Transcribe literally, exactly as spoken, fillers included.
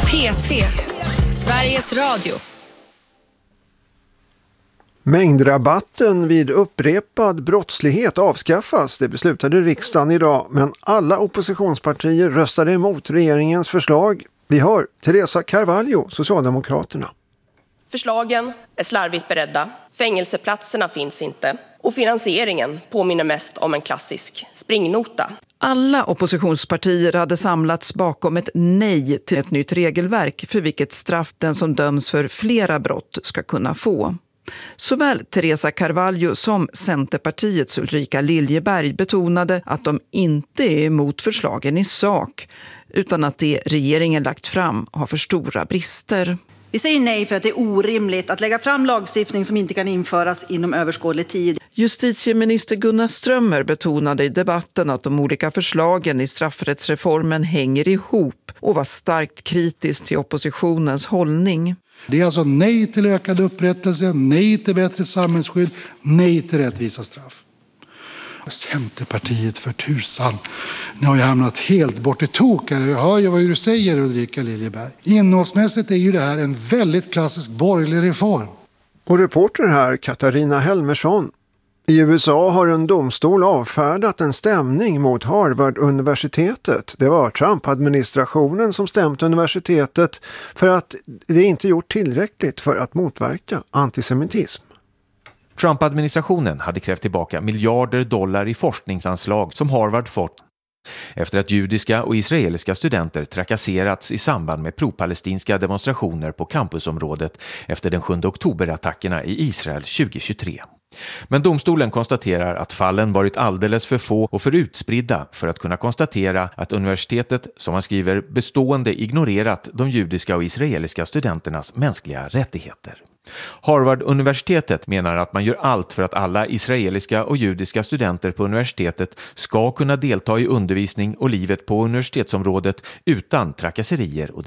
P tre, Sveriges Radio. Mängdrabatten vid upprepad brottslighet avskaffas. Det beslutade riksdagen idag, men alla oppositionspartier röstade emot regeringens förslag. Vi hör Teresa Carvalho, Socialdemokraterna. Förslagen är slarvigt beredda, fängelseplatserna finns inte och finansieringen påminner mest om en klassisk springnota. Alla oppositionspartier hade samlats bakom ett nej till ett nytt regelverk för vilket straff den som döms för flera brott ska kunna få. Såväl Teresa Carvalho som Centerpartiets Ulrika Liljeberg betonade att de inte är emot förslagen i sak, utan att det regeringen lagt fram har för stora brister. Vi säger nej för att det är orimligt att lägga fram lagstiftning som inte kan införas inom överskådlig tid. Justitieminister Gunnar Strömmer betonade i debatten att de olika förslagen i straffrättsreformen hänger ihop och var starkt kritisk till oppositionens hållning. Det är alltså nej till ökad upprättelse, nej till bättre samhällsskydd, nej till rättvisa straff. Centerpartiet för tusan. Ni har ju hamnat helt bort i tok här. Jag hör ju vad du säger, Ulrika Liljeberg. Innehållsmässigt är ju det här en väldigt klassisk borgerlig reform. Och reporter här, Katarina Helmersson. I U S A har en domstol avfärdat en stämning mot Harvard-universitetet. Det var Trump-administrationen som stämt universitetet för att det inte gjort tillräckligt för att motverka antisemitism. Trump-administrationen hade krävt tillbaka miljarder dollar i forskningsanslag som Harvard fått efter att judiska och israeliska studenter trakasserats i samband med pro-palestinska demonstrationer på campusområdet efter den sjunde oktober-attackerna i Israel tjugohundratjugotre. Men domstolen konstaterar att fallen varit alldeles för få och för utspridda för att kunna konstatera att universitetet, som man skriver, bestående ignorerat de judiska och israeliska studenternas mänskliga rättigheter. Harvard-universitetet menar att man gör allt för att alla israeliska och judiska studenter på universitetet ska kunna delta i undervisning och livet på universitetsområdet utan trakasserier och